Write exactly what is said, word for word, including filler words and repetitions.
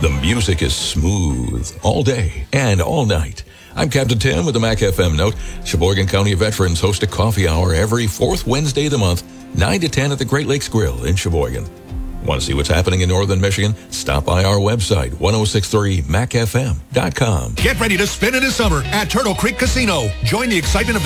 The music is smooth all day and all night. I'm Captain Tim with the Mac F M Note. Sheboygan County Veterans host a coffee hour every fourth Wednesday of the month, nine to ten at the Great Lakes Grill in Sheboygan. Want to see what's happening in northern Michigan? Stop by our website, ten sixty-three mac f m dot com. Get ready to spin into summer at Turtle Creek Casino. Join the excitement of